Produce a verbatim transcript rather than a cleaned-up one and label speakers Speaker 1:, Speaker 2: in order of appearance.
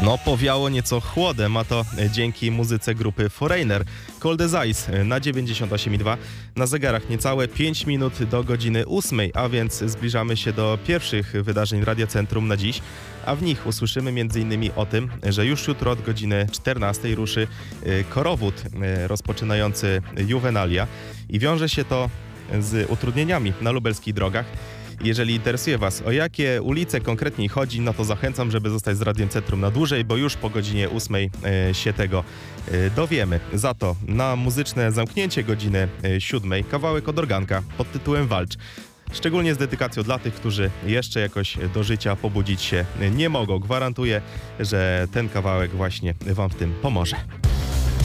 Speaker 1: No, powiało nieco chłodem, a to dzięki muzyce grupy Foreigner. Cold as Ice na dziewięćdziesiąt osiem i dwa. Na zegarach niecałe pięć minut do godziny ósmej, a więc zbliżamy się do pierwszych wydarzeń Radia Centrum na dziś. A w nich usłyszymy m.in. o tym, że już jutro od godziny czternastej ruszy korowód rozpoczynający Juvenalia i wiąże się to z utrudnieniami na lubelskich drogach. Jeżeli interesuje Was, o jakie ulice konkretnie chodzi, no to zachęcam, żeby zostać z Radiem Centrum na dłużej, bo już po godzinie ósmej e, się tego e, dowiemy. Za to na muzyczne zamknięcie godziny e, siódmej kawałek od organka pod tytułem Walcz. Szczególnie z dedykacją dla tych, którzy jeszcze jakoś do życia pobudzić się nie mogą. Gwarantuję, że ten kawałek właśnie Wam w tym pomoże.